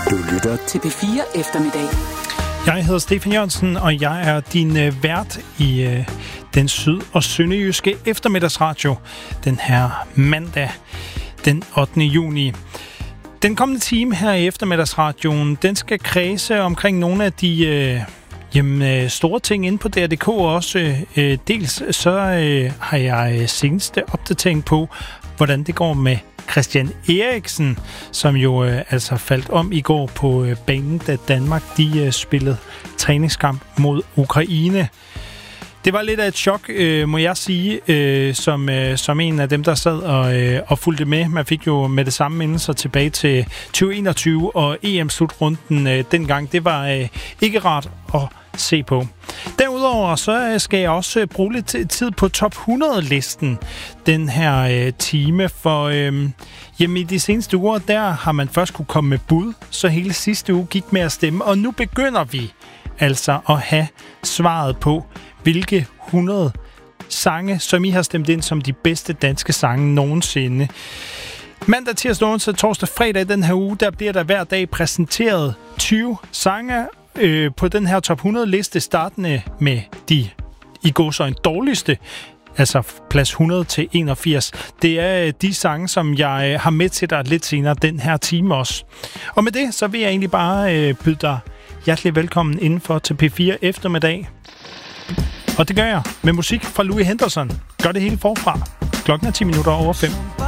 Du lytter til P4 Eftermiddag. Jeg hedder Stefan Jørgensen, og jeg er din vært i den syd- og sønderjyske eftermiddagsradio den her mandag den 8. juni. Den kommende time her i eftermiddagsradioen, den skal kredse omkring nogle af de store ting inde på DR.dk også. Dels så har jeg seneste opdatering på, hvordan det går med Christian Eriksen, som jo altså faldt om i går på banen, da Danmark de spillede træningskamp mod Ukraine. Det var lidt af et chok, må jeg sige, som en af dem, der sad og fulgte med. Man fik jo med det samme mindelser tilbage til 2021 og EM-slutrunden dengang. Det var ikke rart at se på. Derudover så skal jeg også bruge lidt tid på top 100-listen den her time, for i de seneste uger, der har man først kunne komme med bud, så hele sidste uge gik med at stemme, og nu begynder vi altså at have svaret på, hvilke 100 sange, som I har stemt ind som de bedste danske sange nogensinde. Mandag, tirsdag, onsdag, torsdag, fredag den her uge, der bliver der hver dag præsenteret 20 sange på den her top 100-liste, startende med de i gåseøjne dårligste, altså plads 100 til 81. Det er de sange, som jeg har med til dig lidt senere den her time også. Og med det, så vil jeg egentlig bare byde dig hjertelig velkommen indenfor til P4 Eftermiddag. Og det gør jeg med musik fra Louis Henderson. Gør det hele forfra. Klokken er 10 minutter over 5.